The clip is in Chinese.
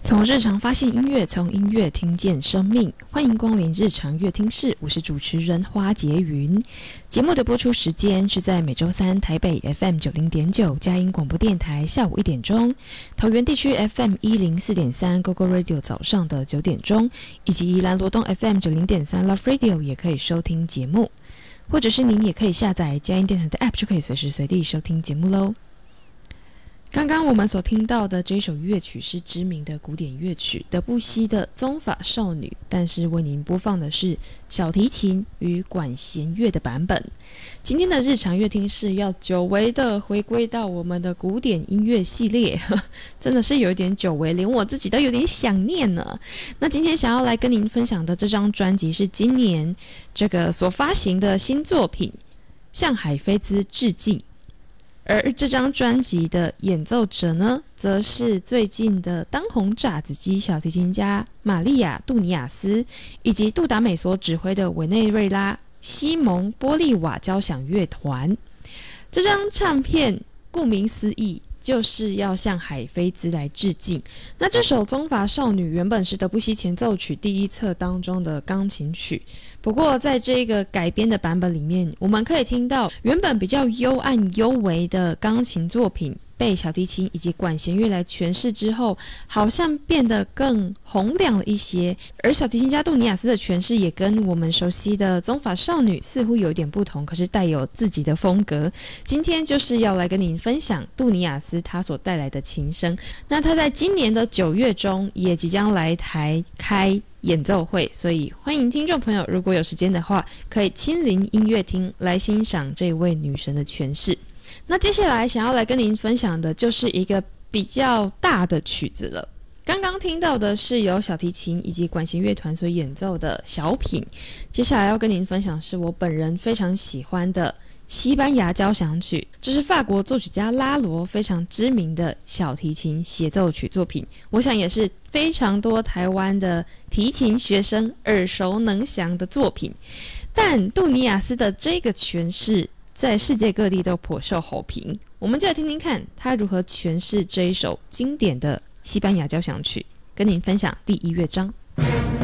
从日常发现音乐，从音乐听见生命。欢迎光临日常乐听室，我是主持人花洁云。节目的播出时间是在每周三台北 FM90.9 佳音广播电台下午1点钟，桃园地区 FM104.3 GoGo Radio 早上的9点钟，以及宜兰罗东 FM90.3 Love Radio 也可以收听节目，或者是您也可以下载佳音电台的 App 就可以随时随地收听节目咯。刚刚我们所听到的这首乐曲是知名的古典乐曲德布西的宗法少女，但是为您播放的是小提琴与管弦乐的版本。今天的日常乐听是要久违的回归到我们的古典音乐系列，真的是有一点久违，连我自己都有点想念呢。那今天想要来跟您分享的这张专辑是今年这个所发行的新作品，向海菲兹致敬。而这张专辑的演奏者呢，则是最近的当红炸子鸡小提琴家玛利亚·杜尼亚斯，以及杜达美所指挥的委内瑞拉西蒙·波利瓦交响乐团。这张唱片顾名思义，就是要向海菲兹来致敬。那这首宗法少女原本是德布西前奏曲第一册当中的钢琴曲，不过在这个改编的版本里面，我们可以听到原本比较幽暗幽微的钢琴作品被小提琴以及管弦乐来诠释之后，好像变得更洪亮了一些。而小提琴家杜尼亚斯的诠释也跟我们熟悉的宗法少女似乎有点不同，可是带有自己的风格。今天就是要来跟您分享杜尼亚斯他所带来的琴声。那他在今年的9月中也即将来台开演奏会，所以欢迎听众朋友如果有时间的话，可以亲临音乐厅来欣赏这位女神的诠释。那接下来想要来跟您分享的就是一个比较大的曲子了。刚刚听到的是由小提琴以及管弦乐团所演奏的小品，接下来要跟您分享是我本人非常喜欢的西班牙交响曲，这是法国作曲家拉罗非常知名的小提琴协奏曲作品，我想也是非常多台湾的提琴学生耳熟能详的作品。但杜尼亚斯的这个诠释在世界各地都颇受好评，我们就来听听看他如何诠释这一首经典的西班牙交响曲，跟您分享第1乐章。